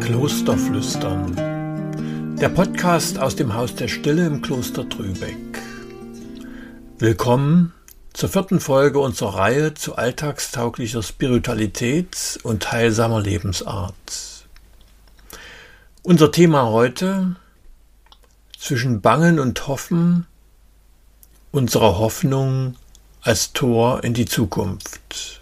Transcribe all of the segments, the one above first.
Klosterflüstern, der Podcast aus dem Haus der Stille im Kloster Trübeck. Willkommen zur 4. Folge unserer Reihe zu alltagstauglicher Spiritualität und heilsamer Lebensart. Unser Thema heute: zwischen Bangen und Hoffen, unsere Hoffnung als Tor in die Zukunft.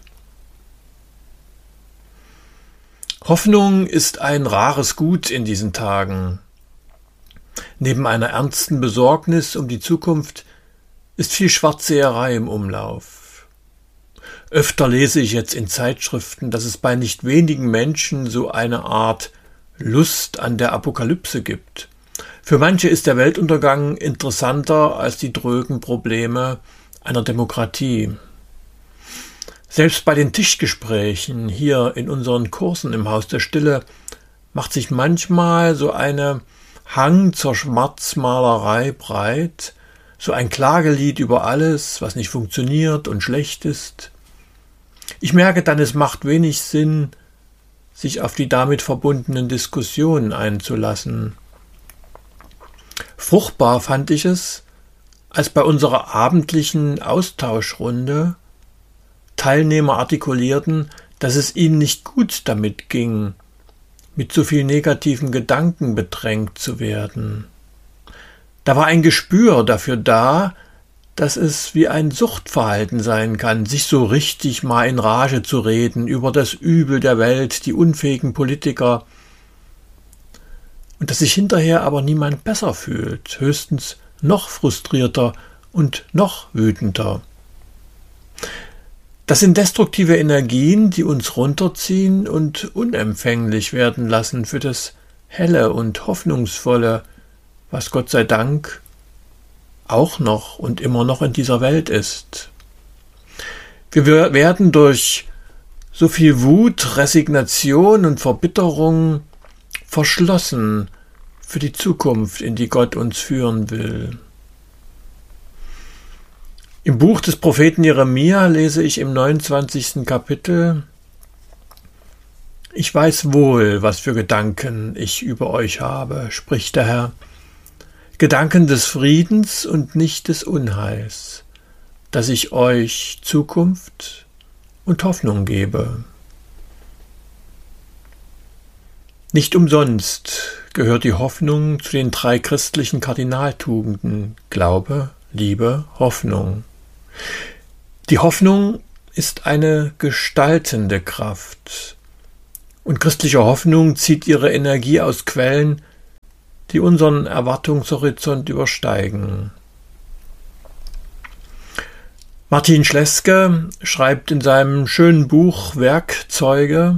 Hoffnung ist ein rares Gut in diesen Tagen. Neben einer ernsten Besorgnis um die Zukunft ist viel Schwarzseherei im Umlauf. Öfter lese ich jetzt in Zeitschriften, dass es bei nicht wenigen Menschen so eine Art Lust an der Apokalypse gibt. Für manche ist der Weltuntergang interessanter als die drögen Probleme einer Demokratie. Selbst bei den Tischgesprächen hier in unseren Kursen im Haus der Stille macht sich manchmal so eine Hang zur Schwarzmalerei breit, so ein Klagelied über alles, was nicht funktioniert und schlecht ist. Ich merke dann, es macht wenig Sinn, sich auf die damit verbundenen Diskussionen einzulassen. Fruchtbar fand ich es, als bei unserer abendlichen Austauschrunde Teilnehmer artikulierten, dass es ihnen nicht gut damit ging, mit so viel negativen Gedanken bedrängt zu werden. Da war ein Gespür dafür da, dass es wie ein Suchtverhalten sein kann, sich so richtig mal in Rage zu reden über das Übel der Welt, die unfähigen Politiker, und dass sich hinterher aber niemand besser fühlt, höchstens noch frustrierter und noch wütender. Das sind destruktive Energien, die uns runterziehen und unempfänglich werden lassen für das Helle und Hoffnungsvolle, was Gott sei Dank auch noch und immer noch in dieser Welt ist. Wir werden durch so viel Wut, Resignation und Verbitterung verschlossen für die Zukunft, in die Gott uns führen will. Im Buch des Propheten Jeremia lese ich im 29. Kapitel: Ich weiß wohl, was für Gedanken ich über euch habe, spricht der Herr, Gedanken des Friedens und nicht des Unheils, dass ich euch Zukunft und Hoffnung gebe. Nicht umsonst gehört die Hoffnung zu den 3 christlichen Kardinaltugenden: Glaube, Liebe, Hoffnung. Die Hoffnung ist eine gestaltende Kraft, und christliche Hoffnung zieht ihre Energie aus Quellen, die unseren Erwartungshorizont übersteigen. Martin Schleske schreibt in seinem schönen Buch Werkzeuge: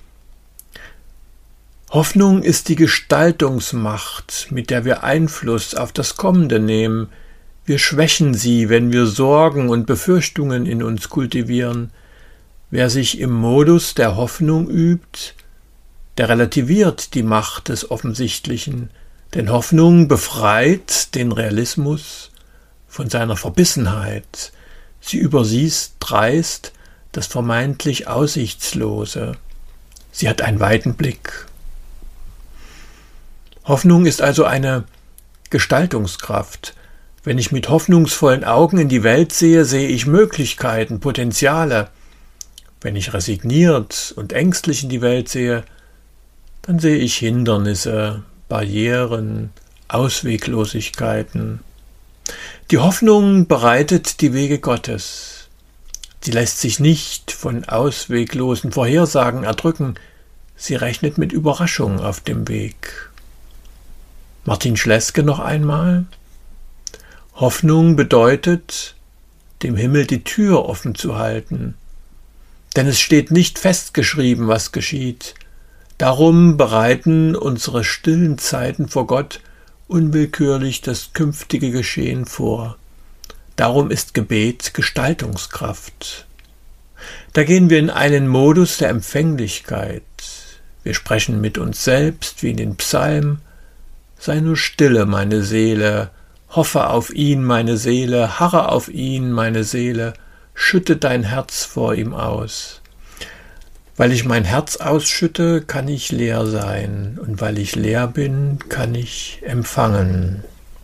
Hoffnung ist die Gestaltungsmacht, mit der wir Einfluss auf das Kommende nehmen. Wir schwächen sie, wenn wir Sorgen und Befürchtungen in uns kultivieren. Wer sich im Modus der Hoffnung übt, der relativiert die Macht des Offensichtlichen, denn Hoffnung befreit den Realismus von seiner Verbissenheit. Sie übersieht dreist das vermeintlich Aussichtslose. Sie hat einen weiten Blick. Hoffnung ist also eine Gestaltungskraft. Wenn ich mit hoffnungsvollen Augen in die Welt sehe, sehe ich Möglichkeiten, Potenziale. Wenn ich resigniert und ängstlich in die Welt sehe, dann sehe ich Hindernisse, Barrieren, Ausweglosigkeiten. Die Hoffnung bereitet die Wege Gottes. Sie lässt sich nicht von ausweglosen Vorhersagen erdrücken. Sie rechnet mit Überraschungen auf dem Weg. Martin Schleske noch einmal: Hoffnung bedeutet, dem Himmel die Tür offen zu halten, denn es steht nicht festgeschrieben, was geschieht. Darum bereiten unsere stillen Zeiten vor Gott unwillkürlich das künftige Geschehen vor. Darum ist Gebet Gestaltungskraft. Da gehen wir in einen Modus der Empfänglichkeit. Wir sprechen mit uns selbst wie in den Psalmen: Sei nur stille, meine Seele, hoffe auf ihn, meine Seele, harre auf ihn, meine Seele, schütte dein Herz vor ihm aus. Weil ich mein Herz ausschütte, kann ich leer sein, und weil ich leer bin, kann ich empfangen.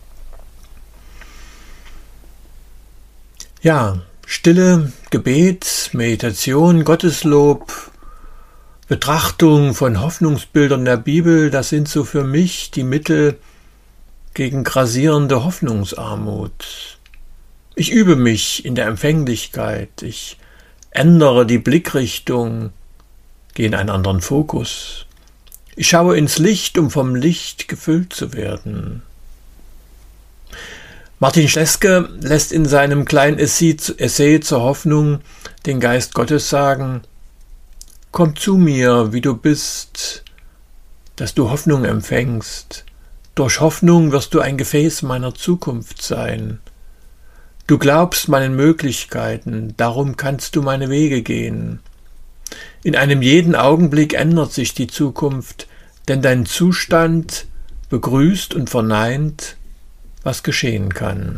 Ja, Stille, Gebet, Meditation, Gotteslob, Betrachtung von Hoffnungsbildern der Bibel, das sind so für mich die Mittel gegen grassierende Hoffnungsarmut. Ich übe mich in der Empfänglichkeit, ich ändere die Blickrichtung, gehe in einen anderen Fokus. Ich schaue ins Licht, um vom Licht gefüllt zu werden. Martin Schleske lässt in seinem kleinen Essay zur Hoffnung den Geist Gottes sagen: Komm zu mir, wie du bist, dass du Hoffnung empfängst. Durch Hoffnung wirst du ein Gefäß meiner Zukunft sein. Du glaubst meinen Möglichkeiten, darum kannst du meine Wege gehen. In einem jeden Augenblick ändert sich die Zukunft, denn dein Zustand begrüßt und verneint, was geschehen kann.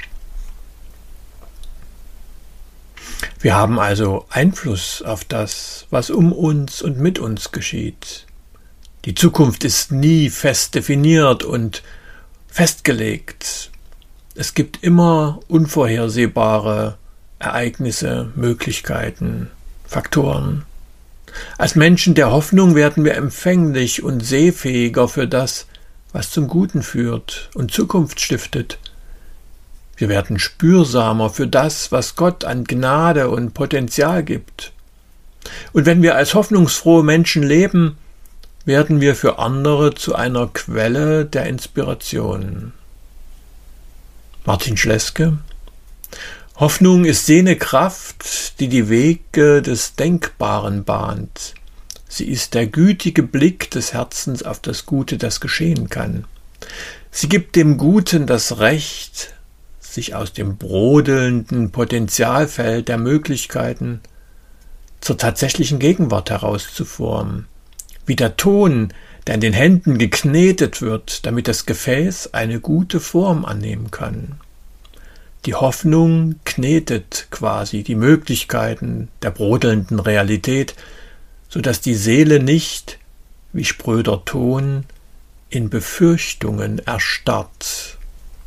Wir haben also Einfluss auf das, was um uns und mit uns geschieht. Die Zukunft ist nie fest definiert und festgelegt. Es gibt immer unvorhersehbare Ereignisse, Möglichkeiten, Faktoren. Als Menschen der Hoffnung werden wir empfänglich und sehfähiger für das, was zum Guten führt und Zukunft stiftet. Wir werden spürsamer für das, was Gott an Gnade und Potenzial gibt. Und wenn wir als hoffnungsfrohe Menschen leben, werden wir für andere zu einer Quelle der Inspiration. Martin Schleske: Hoffnung ist jene Kraft, die die Wege des Denkbaren bahnt. Sie ist der gütige Blick des Herzens auf das Gute, das geschehen kann. Sie gibt dem Guten das Recht, sich aus dem brodelnden Potentialfeld der Möglichkeiten zur tatsächlichen Gegenwart herauszuformen, wie der Ton, der in den Händen geknetet wird, damit das Gefäß eine gute Form annehmen kann. Die Hoffnung knetet quasi die Möglichkeiten der brodelnden Realität, sodass die Seele nicht, wie spröder Ton, in Befürchtungen erstarrt.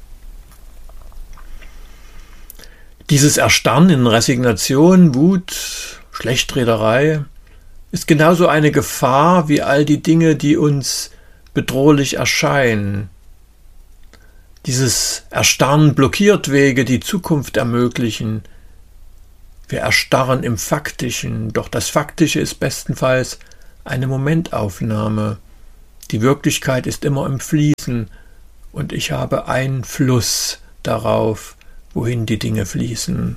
Dieses Erstarren in Resignation, Wut, Schlechtrederei ist genauso eine Gefahr wie all die Dinge, die uns bedrohlich erscheinen. Dieses Erstarren blockiert Wege, die Zukunft ermöglichen. Wir erstarren im Faktischen, doch das Faktische ist bestenfalls eine Momentaufnahme. Die Wirklichkeit ist immer im Fließen und ich habe Einfluss darauf, wohin die Dinge fließen.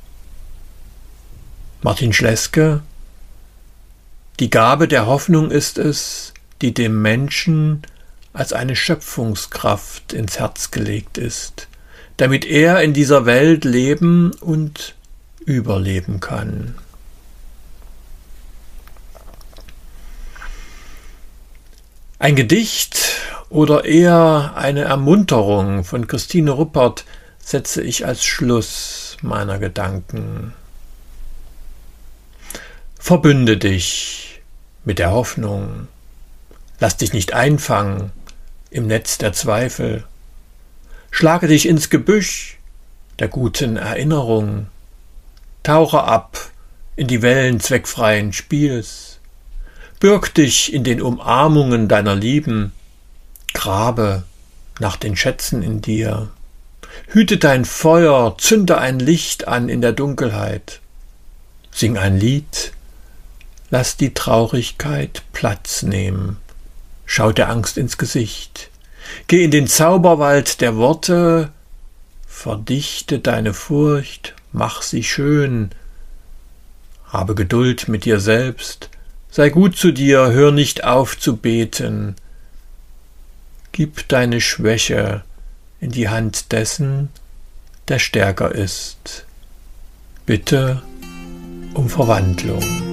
Martin Schleske: Die Gabe der Hoffnung ist es, die dem Menschen als eine Schöpfungskraft ins Herz gelegt ist, damit er in dieser Welt leben und überleben kann. Ein Gedicht oder eher eine Ermunterung von Christine Ruppert setze ich als Schluss meiner Gedanken. Verbünde dich mit der Hoffnung. Lass dich nicht einfangen im Netz der Zweifel. Schlage dich ins Gebüsch der guten Erinnerung. Tauche ab in die Wellen zweckfreien Spiels. Bürg dich in den Umarmungen deiner Lieben. Grabe nach den Schätzen in dir. Hüte dein Feuer, zünde ein Licht an in der Dunkelheit. Sing ein Lied, lass die Traurigkeit Platz nehmen. Schau der Angst ins Gesicht. Geh in den Zauberwald der Worte, verdichte deine Furcht, mach sie schön. Habe Geduld mit dir selbst, sei gut zu dir, hör nicht auf zu beten. Gib deine Schwäche in die Hand dessen, der stärker ist. Bitte um Verwandlung.